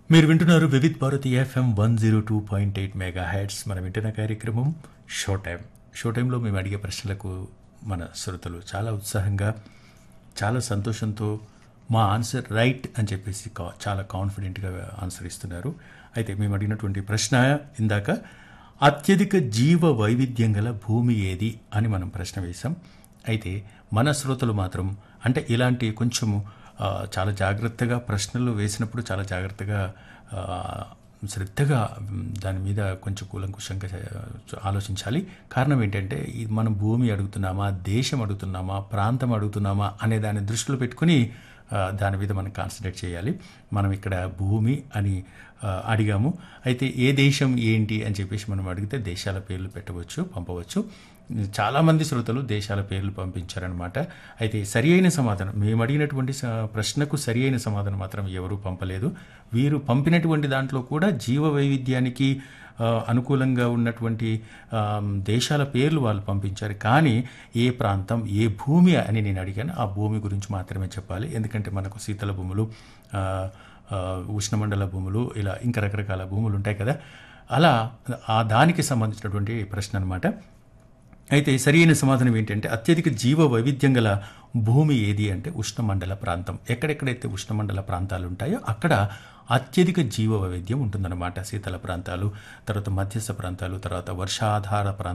మీరు వింటున్నారు Vividh Bharati FM 102.8 mega heads. మనం వింటున్న కార్యక్రమం షో టైం. షో టైంలో మేము అడిగే ప్రశ్నలకు మన శ్రోతలు చాలా ఉత్సాహంగా, చాలా సంతోషంతో మా ఆన్సర్ రైట్ అని చెప్పేసి చాలా కాన్ఫిడెంట్గా ఆన్సర్ ఇస్తున్నారు. అయితే మేము అడిగినటువంటి ప్రశ్న ఇందాక, అత్యధిక జీవ వైవిధ్యం గల భూమి ఏది అని మనం ప్రశ్న వేశాం. అయితే మన శ్రోతలు మాత్రం అంటే ఇలాంటి కొంచెము చాలా జాగ్రత్తగా ప్రశ్నలు వేసినప్పుడు చాలా జాగ్రత్తగా శ్రద్ధగా దాని మీద కొంచెం కూలంకుషంగా ఆలోచించాలి. కారణం ఏంటంటే ఇది మనం భూమి అడుగుతున్నామా, దేశం అడుగుతున్నామా, ప్రాంతం అడుగుతున్నామా అనే దాన్ని దృష్టిలో పెట్టుకుని దాని మీద మనం కాన్సన్ట్రేట్ చేయాలి. మనం ఇక్కడ భూమి అని అడిగాము. అయితే ఏ దేశం ఏంటి అని చెప్పేసి మనం అడిగితే దేశాల పేర్లు పెట్టవచ్చు, పంపవచ్చు. చాలామంది శ్రోతలు దేశాల పేర్లు పంపించారనమాట. అయితే సరి అయిన సమాధానం, మేము అడిగినటువంటి ప్రశ్నకు సరి అయిన సమాధానం మాత్రం ఎవరూ పంపలేదు. వీరు పంపినటువంటి దాంట్లో కూడా జీవ వైవిధ్యానికి అనుకూలంగా ఉన్నటువంటి దేశాల పేర్లు వాళ్ళు పంపించారు. కానీ ఏ ప్రాంతం, ఏ భూమి అని నేను అడిగాను. ఆ భూమి గురించి మాత్రమే చెప్పాలి. ఎందుకంటే మనకు శీతల భూములు, ఉష్ణమండల భూములు, ఇలా ఇంకా రకరకాల భూములు ఉంటాయి కదా. అలా దానికి సంబంధించినటువంటి ప్రశ్న అనమాట. అయితే సరైన సమాధానం ఏంటంటే అత్యధిక జీవ వైవిధ్యం గల భూమి ఏది అంటే ఉష్ణమండల ప్రాంతం. ఎక్కడెక్కడైతే ఉష్ణమండల ప్రాంతాలు ఉంటాయో అక్కడ అత్యధిక జీవ వైవిధ్యం ఉంటుందన్నమాట. శీతల ప్రాంతాలు, తర్వాత మధ్యస్థ ప్రాంతాలు, తర్వాత వర్షాధార